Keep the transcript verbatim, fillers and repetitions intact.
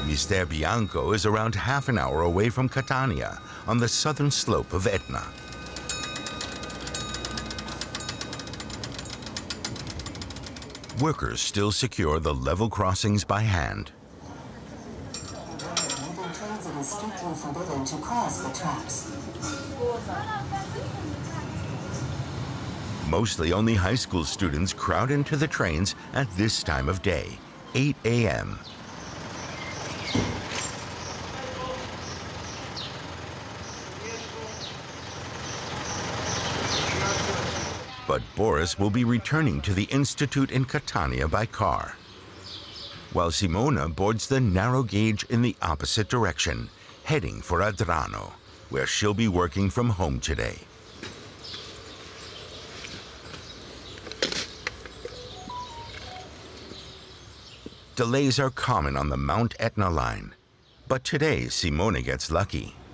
Mister Bianco is around half an hour away from Catania, on the southern slope of Etna. Workers still secure the level crossings by hand. Transit is strictly forbidden to cross the tracks. Mostly only high school students crowd into the trains at this time of day, eight A M But Boris will be returning to the Institute in Catania by car, while Simona boards the narrow gauge in the opposite direction, heading for Adrano, where she'll be working from home today. Delays are common on the Mount Etna line, but today Simona gets lucky.